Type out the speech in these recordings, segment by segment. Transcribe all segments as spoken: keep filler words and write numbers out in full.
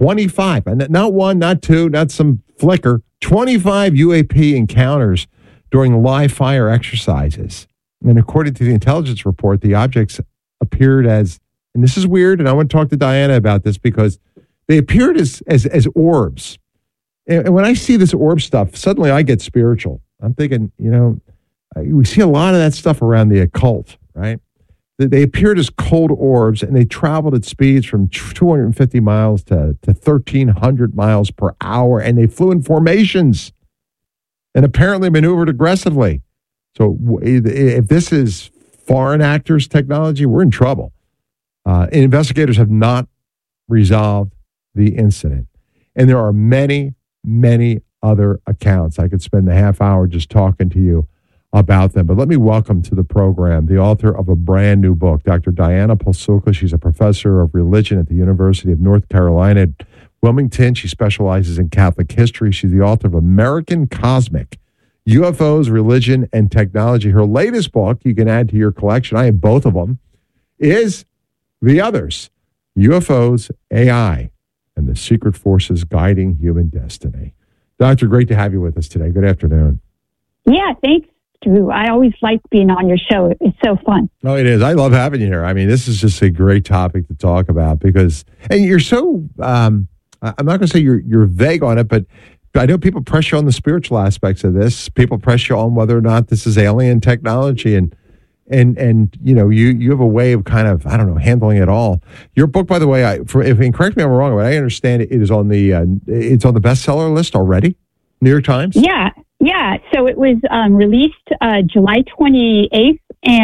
twenty-five, and not one, not two, not some flicker, twenty-five U A P encounters during live fire exercises. And according to the intelligence report, the objects appeared as, and this is weird, and I want to talk to Diana about this because they appeared as as, as orbs. And, and when I see this orb stuff, suddenly I get spiritual. I'm thinking, you know, we see a lot of that stuff around the occult, right? They appeared as cold orbs, and they traveled at speeds from two hundred fifty miles to, to thirteen hundred miles per hour, and they flew in formations and apparently maneuvered aggressively. So if this is foreign actors' technology, we're in trouble. Uh, investigators have not resolved the incident. And there are many, many other accounts. I could spend the half hour just talking to you about them. But let me welcome to the program the author of a brand new book, Doctor Diana Pasulka. She's a professor of religion at the University of North Carolina at Wilmington. She specializes in Catholic history. She's the author of American Cosmic, U F Os, Religion, and Technology. Her latest book, you can add to your collection, I have both of them, is The Others, U F Os, A I, and the Secret Forces Guiding Human Destiny. Doctor, great to have you with us today. Good afternoon. Yeah, thanks, Drew. I always like being on your show. It's so fun. Oh, it is. I love having you here. I mean, this is just a great topic to talk about because, and you're so, um, I'm not going to say you're you're vague on it, but I know people press you on the spiritual aspects of this. People press you on whether or not this is alien technology, and and and you know you you have a way of kind of I don't know handling it all. Your book, by the way, I for, if and correct me if I'm wrong, but I understand it is on the uh, it's on the bestseller list already. New York Times. Yeah, yeah. So it was um, released uh, July twenty-eighth,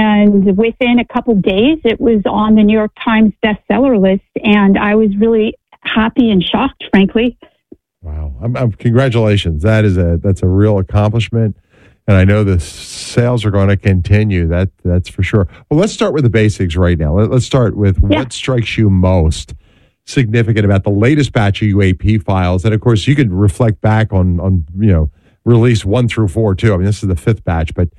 and within a couple days, it was on the New York Times bestseller list, and I was really happy and shocked, frankly. Wow! I'm, I'm, congratulations. That is a that's a real accomplishment, and I know the sales are going to continue. That that's for sure. Well, let's start with the basics right now. Let, let's start with yeah. what strikes you most significant about the latest batch of U A P files, and of course, you could reflect back on on you know release one through four too. I mean, this is the fifth batch, but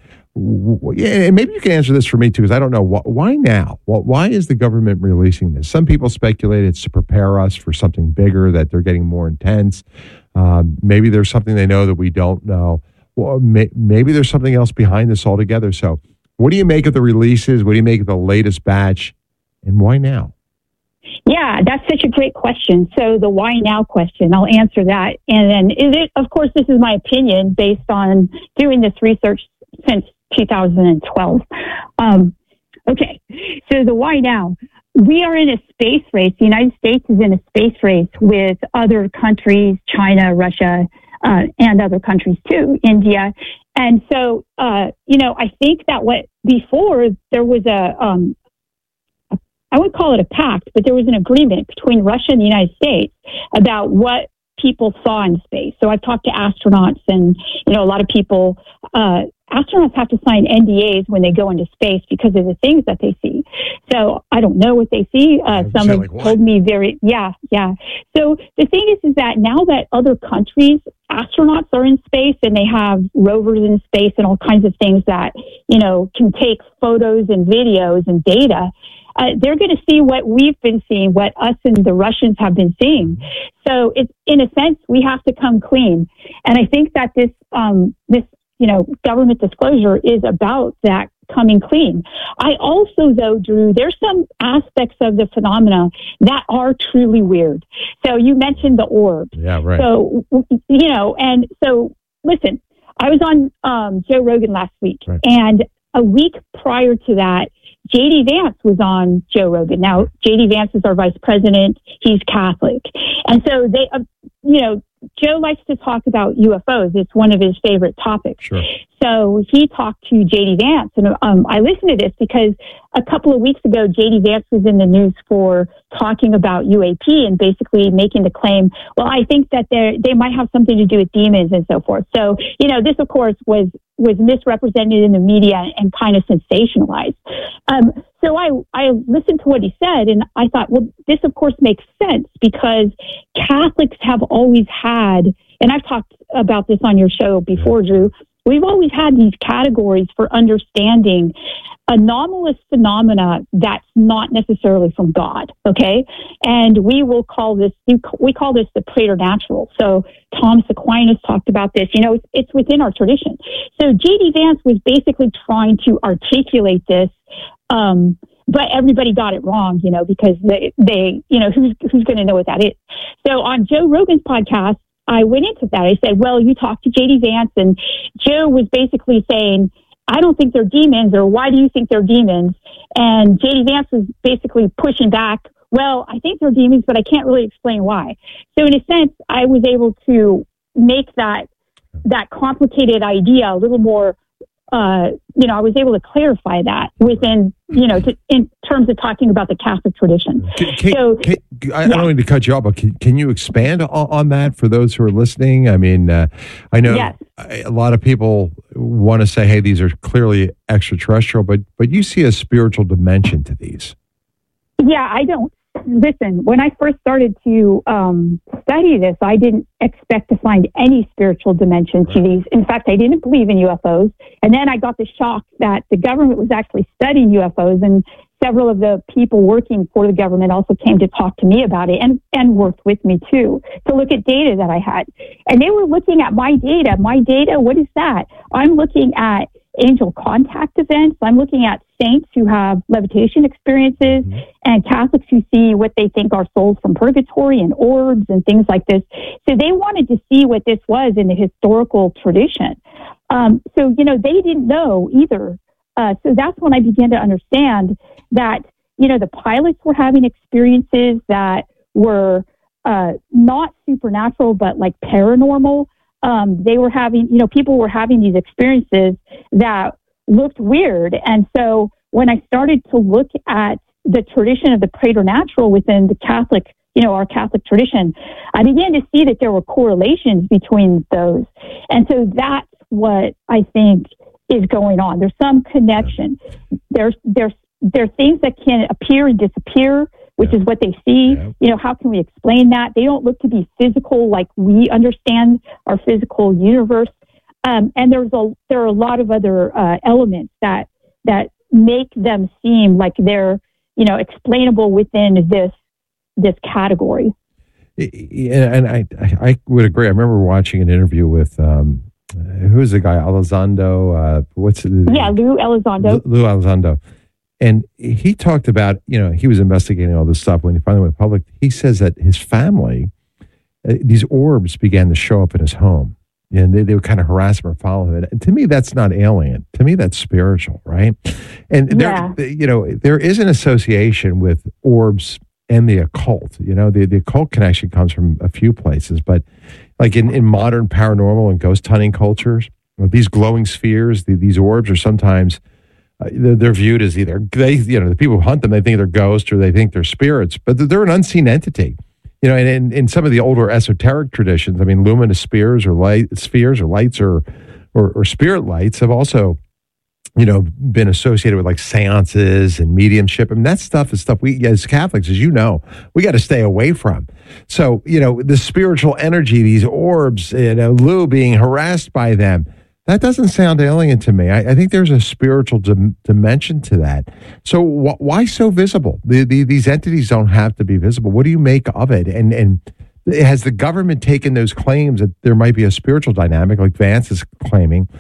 yeah, and maybe you can answer this for me too, because I don't know why now. Why is the government releasing this? Some people speculate it's to prepare us for something bigger, that they're getting more intense. Um, maybe there's something they know that we don't know. Well, may, maybe there's something else behind this altogether. So, what do you make of the releases? What do you make of the latest batch, and why now? Yeah, that's such a great question. So the why now question, I'll answer that. And then, is it, of course, this is my opinion based on doing this research since two thousand twelve. Um, okay, so the why now. We are in a space race. The United States is in a space race with other countries, China, Russia, uh, and other countries too, India. And so, uh, you know, I think that what before there was a, um, a, I would call it a pact, but there was an agreement between Russia and the United States about what people saw in space. So I've talked to astronauts, and, you know, a lot of people, uh, astronauts have to sign N D As when they go into space because of the things that they see. So I don't know what they see. Uh, some have like told me very, yeah, yeah. So the thing is, is that now that other countries, astronauts are in space and they have rovers in space and all kinds of things that, you know, can take photos and videos and data, Uh, they're going to see what we've been seeing, what us and the Russians have been seeing. So it's, in a sense, we have to come clean. And I think that this, um, this, you know, government disclosure is about that coming clean. I also, though, Drew, there's some aspects of the phenomena that are truly weird. So you mentioned the orb. Yeah, right. So, you know, and so listen, I was on um, Joe Rogan last week, right. And a week prior to that, J D Vance was on Joe Rogan. Now, J D Vance is our vice president. He's Catholic. And so they, uh, you know, Joe likes to talk about U F Os. It's one of his favorite topics. Sure. So he talked to J D Vance. And um, I listened to this because a couple of weeks ago, J D Vance was in the news for talking about U A P and basically making the claim, well, I think that they they might have something to do with demons and so forth. So, you know, this, of course, was was misrepresented in the media and kind of sensationalized. Um, so I, I listened to what he said, and I thought, well, this, of course, makes sense because Catholics have always had, and I've talked about this on your show before, Drew, We've always had these categories for understanding anomalous phenomena that's not necessarily from God, okay? And we will call this, we call this the preternatural. So Thomas Aquinas talked about this. You know, it's, it's within our tradition. So J D. Vance was basically trying to articulate this, um, but everybody got it wrong, you know, because they, they you know, who's, who's going to know what that is? So on Joe Rogan's podcast, I went into that. I said, well, you talked to J D. Vance, and Joe was basically saying, I don't think they're demons, or why do you think they're demons? And J D. Vance was basically pushing back, well, I think they're demons, but I can't really explain why. So in a sense, I was able to make that that complicated idea a little more, uh, you know, I was able to clarify that within, you know, to, in terms of talking about the Catholic tradition. Can, can, so, can, I, yeah. I don't mean to cut you off, but can, can you expand on, on that for those who are listening? I mean, uh, I know yes. a lot of people want to say, hey, these are clearly extraterrestrial, but but you see a spiritual dimension to these. Yeah, I don't. Listen, when I first started to um, study this, I didn't expect to find any spiritual dimension to these. In fact, I didn't believe in U F Os. And then I got the shock that the government was actually studying U F Os, and several of the people working for the government also came to talk to me about it, and, and worked with me too, to look at data that I had. And they were looking at my data. My data, what is that? I'm looking at angel contact events. I'm looking at saints who have levitation experiences, mm-hmm. and Catholics who see what they think are souls from purgatory and orbs and things like this. So they wanted to see what this was in the historical tradition. Um, so, you know, they didn't know either. Uh, so that's when I began to understand that, you know, the pilots were having experiences that were uh, not supernatural, but like paranormal. Um, they were having, you know, people were having these experiences that looked weird. And so when I started to look at the tradition of the preternatural within the Catholic, you know, our Catholic tradition, I began to see that there were correlations between those. And so that's what I think is going on. There's some connection. There's, there's, there are things that can appear and disappear, which yeah. is what they see. Yeah. You know, how can we explain that? They don't look to be physical like we understand our physical universe. Um, and there's a, there are a lot of other uh, elements that that make them seem like they're, you know, explainable within this this category. Yeah, and I I would agree. I remember watching an interview with um, who's the guy, Elizondo? Uh, what's the, yeah, Lou Elizondo. Lou Elizondo. And he talked about, you know, he was investigating all this stuff when he finally went public. He says that his family, uh, these orbs began to show up in his home, and they, they would kind of harass him or follow him. And to me, that's not alien. To me, that's spiritual, right? And yeah. there, you know, there is an association with orbs and the occult. You know, the, the occult connection comes from a few places, but like in, in modern paranormal and ghost hunting cultures, these glowing spheres, the, these orbs are sometimes Uh, they're, they're viewed as either they, you know, the people who hunt them, they think they're ghosts or they think they're spirits, but they're an unseen entity. You know, and in, in some of the older esoteric traditions, I mean, luminous spheres or light spheres or lights or, or or spirit lights have also, you know, been associated with like seances and mediumship. I mean, that stuff is stuff we, as Catholics, as you know, we got to stay away from. So, you know, the spiritual energy, these orbs, you know, Lou being harassed by them. That doesn't sound alien to me. I, I think there's a spiritual dim- dimension to that. So wh- why so visible? The, the, these entities don't have to be visible. What do you make of it? And and has the government taken those claims that there might be a spiritual dynamic, like Vance is claiming,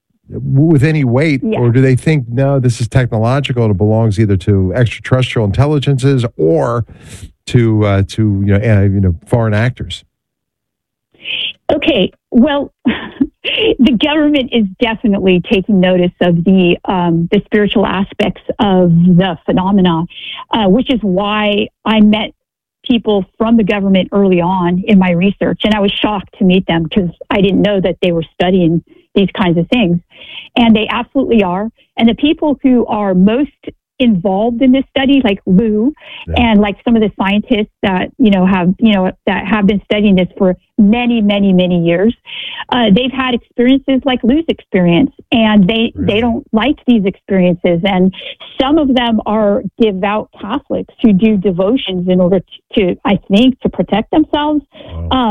with any weight? Yeah. Or do they think, no, this is technological and it belongs either to extraterrestrial intelligences or to, uh, to you know, uh, you know, foreign actors? Okay, well, the government is definitely taking notice of the um, the spiritual aspects of the phenomena, uh, which is why I met people from the government early on in my research, and I was shocked to meet them because I didn't know that they were studying these kinds of things, and they absolutely are. And the people who are most involved in this study, like Lou, yeah. and like some of the scientists that, you know, have, you know, that have been studying this for many, many, many years, uh, they've had experiences like Lou's experience, and they, really? they don't like these experiences. And some of them are devout Catholics who do devotions in order to, to I think, to protect themselves. Wow. Um,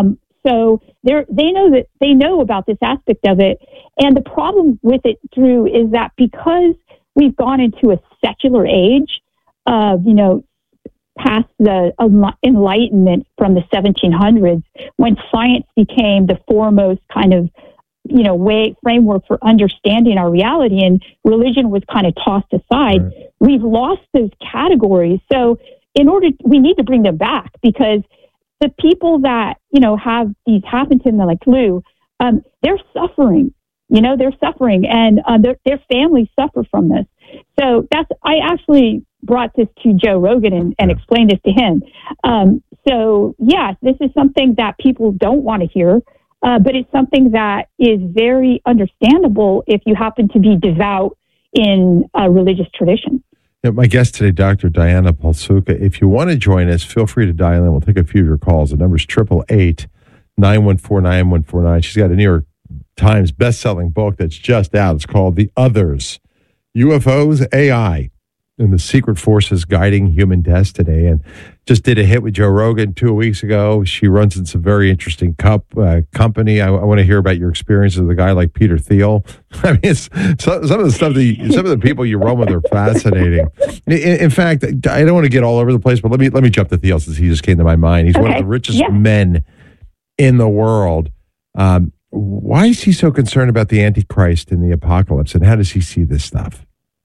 so they're they know that they know about this aspect of it. And the problem with it, Drew, is that because we've gone into a secular age of, you know, past the Enlightenment from the seventeen hundreds, when science became the foremost kind of, you know, way framework for understanding our reality, and religion was kind of tossed aside. Right. We've lost those categories. So in order, we need to bring them back, because the people that, you know, have these happen to them, like Lou, um, they're suffering. You know, they're suffering, and uh, their, their families suffer from this. So that's, I actually brought this to Joe Rogan and, and explained this to him. Um, so, yes, this is something that people don't want to hear, uh, but it's something that is very understandable if you happen to be devout in a religious tradition. Yeah, my guest today, Doctor Diana Pasulka. If you want to join us, feel free to dial in. We'll take a few of your calls. The number is eight eight eight, nine one four, nine one four nine. She's got a New York Times best-selling book that's just out. It's called The Others, U F Os, A I, and the Secret Forces Guiding Human Destiny. And just did a hit with Joe Rogan two weeks ago. She runs in some very interesting cup, uh, company. I, I want to hear about your experiences with a guy like Peter Thiel. I mean, it's, so, some of the stuff that you, some of the people you run with are fascinating. In, in fact, I don't want to get all over the place, but let me let me jump to Thiel since he just came to my mind. He's okay. One of the richest yeah. men in the world. Um, why is he so concerned about the Antichrist and the apocalypse, and how does he see this stuff?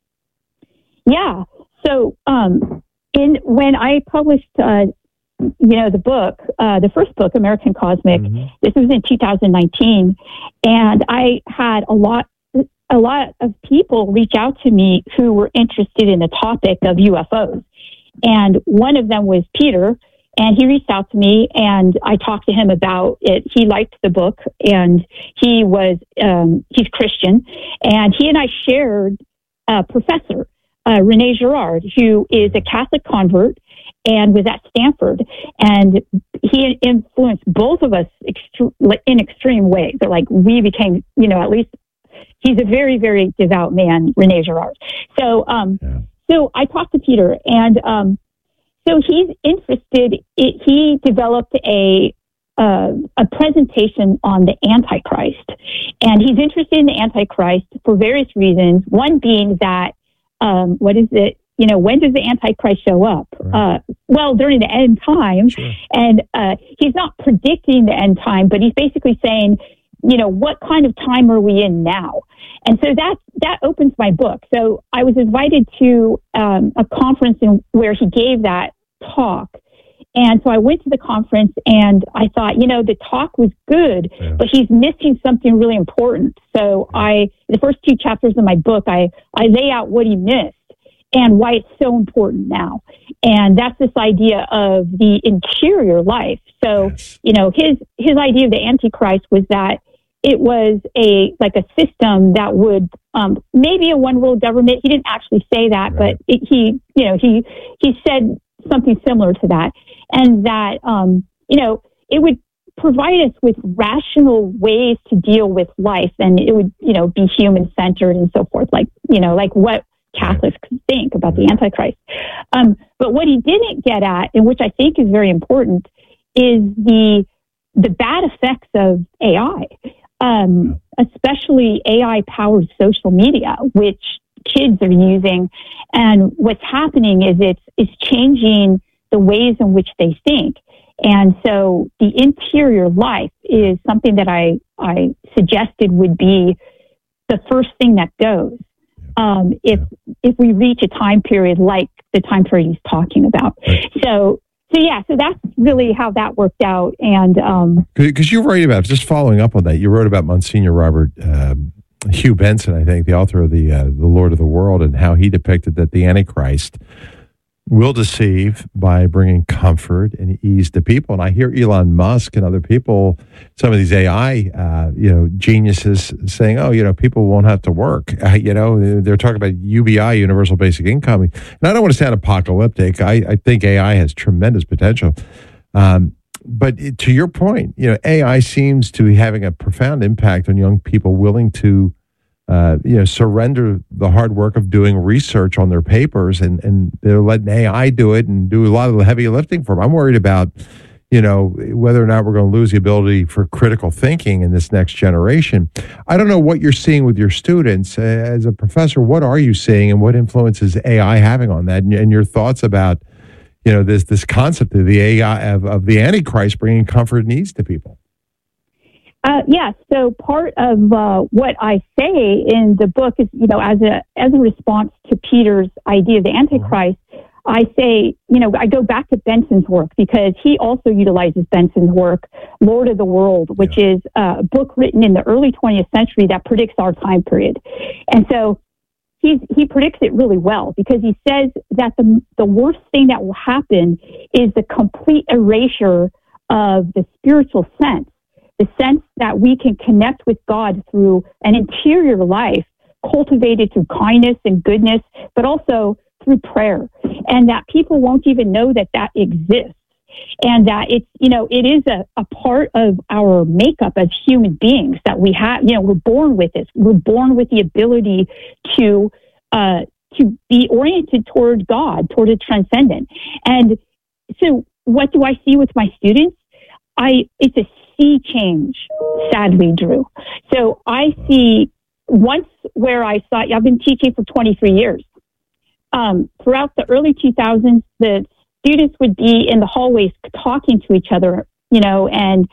Yeah. So, um, in when I published, uh, you know, the book, uh, the first book, American Cosmic, mm-hmm. this was in two thousand nineteen, and I had a lot, a lot of people reach out to me who were interested in the topic of U F Os, and one of them was Peter. And he reached out to me, and I talked to him about it. He liked the book, and he was, um, he's Christian. And he and I shared a professor, uh, Rene Girard, who is a Catholic convert and was at Stanford. And he influenced both of us extre- in extreme ways. They're like, we became, you know, at least he's a very, very devout man, Rene Girard. So, um, yeah. so I talked to Peter, and, um, So he's interested, it, he developed a uh, a presentation on the Antichrist. And he's interested in the Antichrist for various reasons. One being that, um, what is it, you know, when does the Antichrist show up? Right. Uh, well, during the end time. Sure. And uh, he's not predicting the end time, but he's basically saying, you know, what kind of time are we in now? And so that that opens my book. So I was invited to um, a conference in, where he gave that talk. And so I went to the conference, and I thought, you know, the talk was good, yeah. but he's missing something really important. So yeah. I, the first two chapters of my book, I, I lay out what he missed and why it's so important now. And that's this idea of the interior life. So, yes. you know, his, his idea of the Antichrist was that it was a like a system that would um, maybe a one world government. He didn't actually say that, right. but it, he, you know, he he said something similar to that, and that um, you know, it would provide us with rational ways to deal with life, and it would, you know, be human centered and so forth. Like, you know, like what Catholics right. think about the Antichrist. Um, but what he didn't get at, and which I think is very important, is the the bad effects of A I. Um, especially A I-powered social media, which kids are using. And what's happening is it's, it's changing the ways in which they think. And so the interior life is something that I, I suggested would be the first thing that goes um, if, if we reach a time period like the time period he's talking about. So So, yeah, so that's really how that worked out. And um, because you write about, just following up on that, you wrote about Monsignor Robert um, Hugh Benson, I think, the author of the uh, the Lord of the World, and how he depicted that the Antichrist will deceive by bringing comfort and ease to people. And I hear Elon Musk and other people, some of these A I, uh, you know, geniuses saying, oh, you know, people won't have to work. Uh, you know, they're talking about U B I, Universal Basic Income. And I don't want to sound apocalyptic. I, I think A I has tremendous potential. Um, but it, to your point, you know, A I seems to be having a profound impact on young people willing to Uh, you know, surrender the hard work of doing research on their papers, and, and they're letting A I do it and do a lot of the heavy lifting for them. I'm worried about, you know, whether or not we're going to lose the ability for critical thinking in this next generation. I don't know what you're seeing with your students. Uh, as a professor, what are you seeing and what influence is A I having on that? And, and your thoughts about, you know, this this concept of the A I, of, of the Antichrist bringing comfort and ease to people. Uh, yeah, so part of uh, what I say in the book is, you know, as a as a response to Peter's idea of the Antichrist, mm-hmm. I say, you know, I go back to Benson's work because he also utilizes Benson's work, Lord of the World, which yeah. is a book written in the early twentieth century that predicts our time period. And so he's, he predicts it really well because he says that the, the worst thing that will happen is the complete erasure of the spiritual sense. The sense that we can connect with God through an interior life cultivated through kindness and goodness, but also through prayer, and that people won't even know that that exists, and that it's, you know, it is a, a part of our makeup as human beings that we have, you know, we're born with it. We're born with the ability to, uh, to be oriented toward God, toward the transcendent. And so what do I see with my students? I, it's a sea change, sadly, Drew. So I see once where I saw, I've been teaching for twenty-three years. Um, throughout the early two thousands, the students would be in the hallways talking to each other, you know, and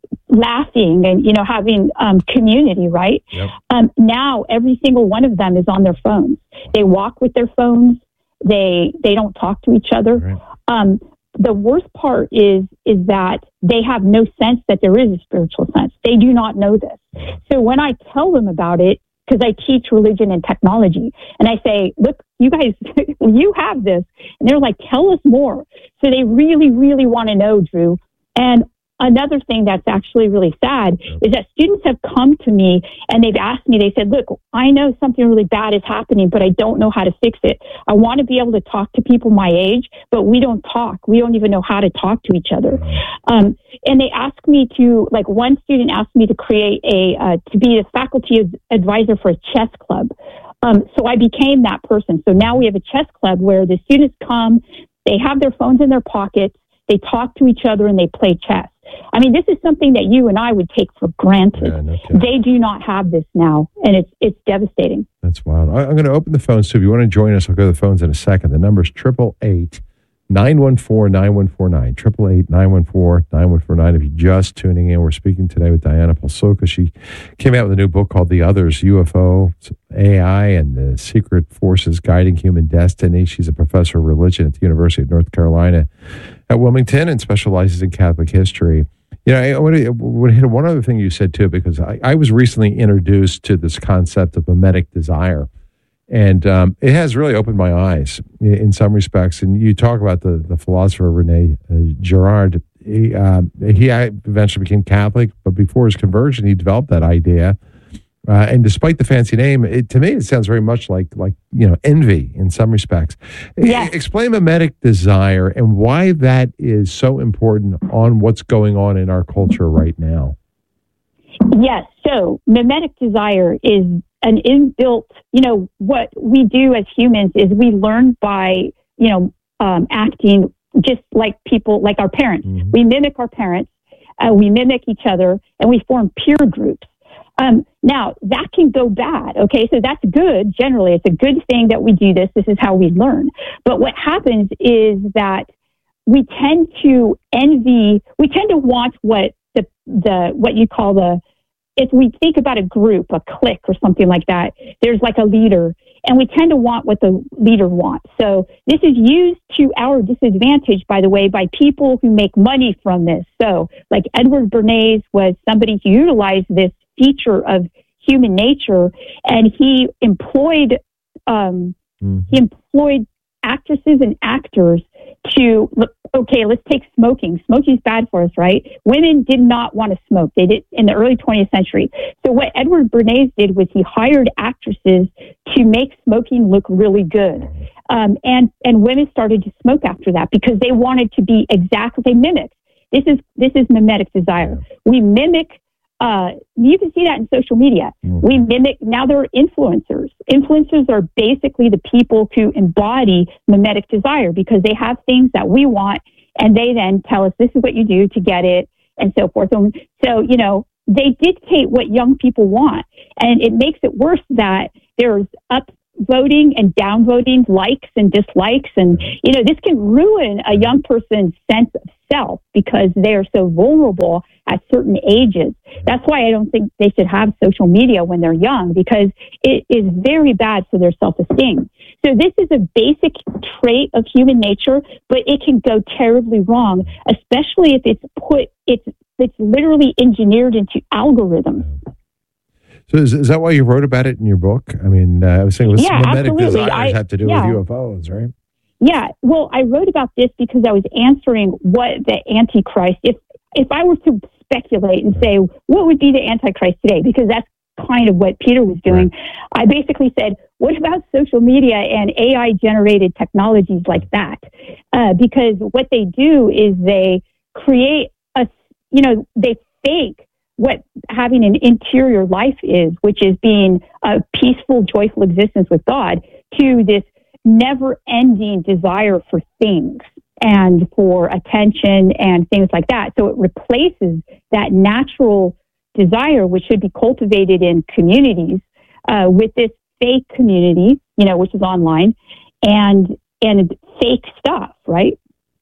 laughing and, you know, having um, community, right? Yep. Um, now, every single one of them is on their phones. They walk with their phones. They they don't talk to each other. Right. Um, the worst part is is that they have no sense that there is a spiritual sense. They do not know this. So when I tell them about it, because I teach religion and technology, and I say, look, you guys, you have this. And they're like, tell us more. So they really, really want to know, Drew. And another thing that's actually really sad is that students have come to me and they've asked me, they said, look, I know something really bad is happening, but I don't know how to fix it. I want to be able to talk to people my age, but we don't talk. We don't even know how to talk to each other. Um, and they asked me to, like one student asked me to create a, uh, to be a faculty advisor for a chess club. Um, so I became that person. So now we have a chess club where the students come, they have their phones in their pockets, they talk to each other, and they play chess. I mean, this is something that you and I would take for granted. Yeah, no kidding. They do not have this now, and it's it's devastating. That's wild. I, I'm going to open the phones, so if you want to join us, I'll go to the phones in a second. The number is eight eight eight, nine one four, nine one four nine, eight eight eight, nine one four, nine one four nine. If you're just tuning in, we're speaking today with Diana Pasulka. She came out with a new book called The Others, U F O, A I, and the Secret Forces Guiding Human Destiny. She's a professor of religion at the University of North Carolina at Wilmington and specializes in Catholic history. You know, I want to, want to hit one other thing you said, too, because I, I was recently introduced to this concept of mimetic desire. And um, it has really opened my eyes in, in some respects. And you talk about the, the philosopher Rene uh, Girard. He, uh, he eventually became Catholic, but before his conversion, he developed that idea. Uh, and despite the fancy name, it, to me, it sounds very much like, like you know, envy in some respects. Yes. Explain mimetic desire and why that is so important on what's going on in our culture right now. Yes. So mimetic desire is an inbuilt, you know, what we do as humans is we learn by, you know, um, acting just like people, like our parents. Mm-hmm. We mimic our parents, uh, we mimic each other, and we form peer groups. Um, now, that can go bad, okay? So that's good, generally. It's a good thing that we do this. This is how we learn. But what happens is that we tend to envy, we tend to want what the, the what you call the, if we think about a group, a clique or something like that, there's like a leader, and we tend to want what the leader wants. So this is used to our disadvantage, by the way, by people who make money from this. So like Edward Bernays was somebody who utilized this feature of human nature, and he employed um, mm-hmm. he employed actresses and actors to, okay, let's take smoking. Smoking's bad for us, right? Women did not want to smoke. They did in the early twentieth century. So what Edward Bernays did was he hired actresses to make smoking look really good. Um, and, and women started to smoke after that because they wanted to be exactly, they mimicked. This is, this is mimetic desire. We mimic. Uh, you can see that in social media. Mm-hmm. We mimic, now there are influencers. Influencers are basically the people who embody mimetic desire because they have things that we want And they then tell us, this is what you do to get it, and so forth. And so, you know, they dictate what young people want. And it makes it worse that there's upvoting and downvoting, likes and dislikes. And, you know, this can ruin a young person's sense of self because they are so vulnerable at certain ages. That's why I don't think they should have social media when they're young, because it is very bad for their self-esteem. So this is a basic trait of human nature, but it can go terribly wrong, especially if it's put, it's it's literally engineered into algorithms. So is, is that why you wrote about it in your book? I mean, uh, I was saying with yeah, mimetic desires I, have to do yeah. with U F Os, right? Yeah. Well, I wrote about this because I was answering what the Antichrist, if if I were to speculate and say, what would be the Antichrist today? Because that's kind of what Peter was doing. Right. I basically said, what about social media and A I-generated technologies like that? Uh, because what they do is they create a, you know, they fake what having an interior life is, which is being a peaceful, joyful existence with God, to this never-ending desire for things and for attention and things like that. So it replaces that natural desire, which should be cultivated in communities, uh, with this fake community, you know, which is online, and and fake stuff, right?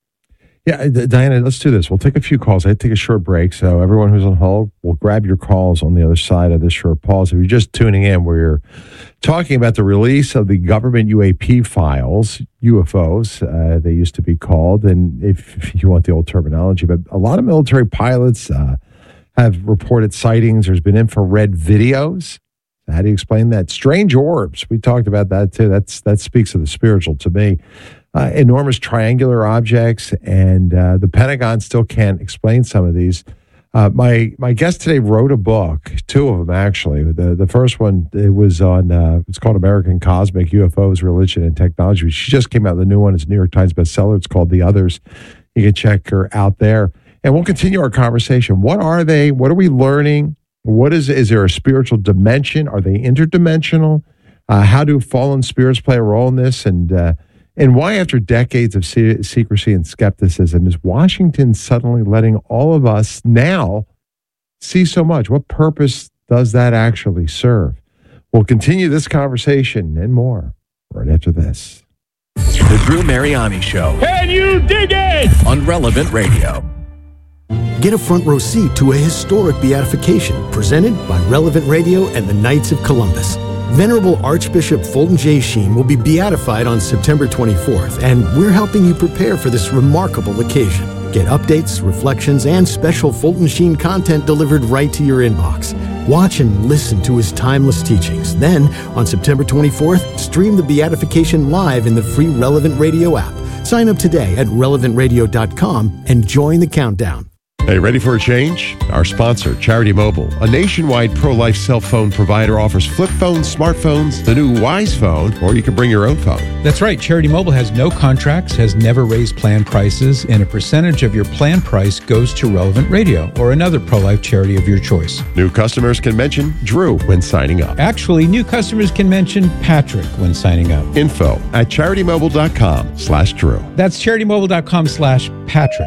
Yeah, Diana, let's do this. We'll take a few calls. I take a short break, so everyone who's on hold, we'll grab your calls on the other side of this short pause. If you're just tuning in, we're talking about the release of the government U A P files, U F Os, uh, they used to be called, and if, if you want the old terminology, but a lot of military pilots uh, have reported sightings. There's been infrared videos. How do you explain that? Strange orbs. We talked about that too. That's that speaks of the spiritual to me. Uh, enormous triangular objects, and uh, the Pentagon still can't explain some of these. Uh, my my guest today wrote a book, two of them actually. The the first one, it was on, uh, it's called American Cosmic U F Os, Religion and Technology. She just came out with a new one. It's a New York Times bestseller. It's called The Others. You can check her out there. And we'll continue our conversation. What are they? What are we learning? What is, is there a spiritual dimension? Are they interdimensional? Uh, how do fallen spirits play a role in this? And, uh, And why, after decades of se- secrecy and skepticism, is Washington suddenly letting all of us now see so much? What purpose does that actually serve? We'll continue this conversation and more right after this. The Drew Mariani Show. Can you dig it? On Relevant Radio. Get a front row seat to a historic beatification presented by Relevant Radio and the Knights of Columbus. Venerable Archbishop Fulton J. Sheen will be beatified on September twenty-fourth, and we're helping you prepare for this remarkable occasion. Get updates, reflections, and special Fulton Sheen content delivered right to your inbox. Watch and listen to his timeless teachings. Then, on September twenty-fourth, stream the beatification live in the free Relevant Radio app. Sign up today at relevant radio dot com and join the countdown. Hey, ready for a change? Our sponsor, Charity Mobile, a nationwide pro-life cell phone provider, offers flip phones, smartphones, the new Wise phone, or you can bring your own phone. That's right. Charity Mobile has no contracts, has never raised plan prices, and a percentage of your plan price goes to Relevant Radio or another pro-life charity of your choice. New customers can mention Drew when signing up. Actually, new customers can mention Patrick when signing up. Info at charitymobile.com slash Drew. That's charitymobile.com slash Patrick.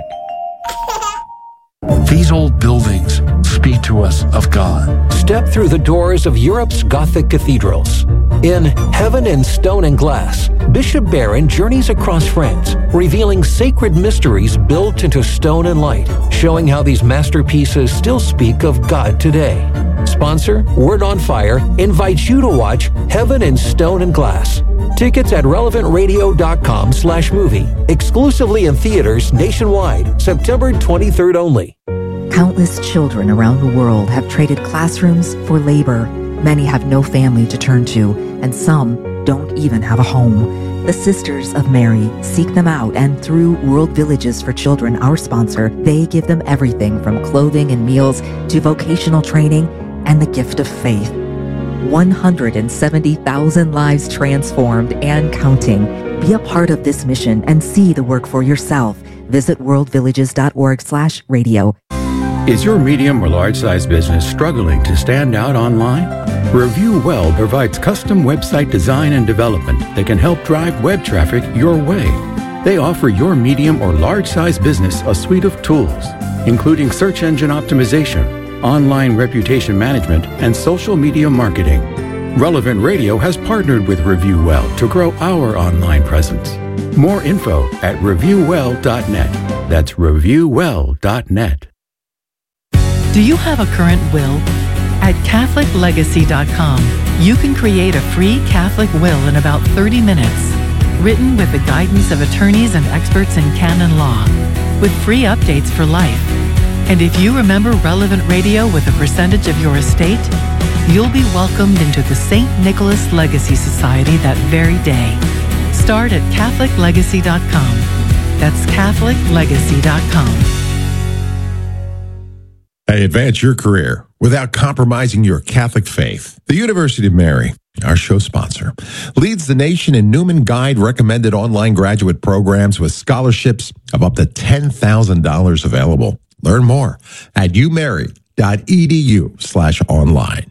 These old buildings speak to us of God. Step through the doors of Europe's Gothic cathedrals. In Heaven in Stone and Glass, Bishop Barron journeys across France, revealing sacred mysteries built into stone and light, showing how these masterpieces still speak of God today. Sponsor, Word on Fire, invites you to watch Heaven in Stone and Glass. Tickets at relevant radio dot com slash movie. Exclusively in theaters nationwide, September twenty-third only. Countless children around the world have traded classrooms for labor. Many have no family to turn to, and some don't even have a home. The Sisters of Mary seek them out, and through World Villages for Children, our sponsor, they give them everything from clothing and meals to vocational training and the gift of faith. one hundred seventy thousand lives transformed and counting. Be a part of this mission and see the work for yourself. Visit worldvillages.org slash radio. Is your medium or large-sized business struggling to stand out online? Review Well provides custom website design and development that can help drive web traffic your way. They offer your medium or large-size business a suite of tools, including search engine optimization, online reputation management, and social media marketing. Relevant Radio has partnered with ReviewWell to grow our online presence. More info at review well dot net. That's review well dot net. Do you have a current will? At Catholic Legacy dot com, you can create a free Catholic will in about thirty minutes, written with the guidance of attorneys and experts in canon law, with free updates for life. And if you remember Relevant Radio with a percentage of your estate, you'll be welcomed into the Saint Nicholas Legacy Society that very day. Start at Catholic Legacy dot com. That's Catholic Legacy dot com. Hey, advance your career without compromising your Catholic faith. The University of Mary, our show sponsor, leads the nation in Newman Guide recommended online graduate programs with scholarships of up to ten thousand dollars available. Learn more at umary.edu slash online.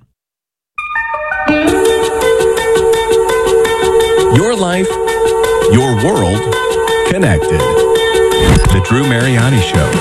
Your life, your world, connected. The Drew Mariani Show.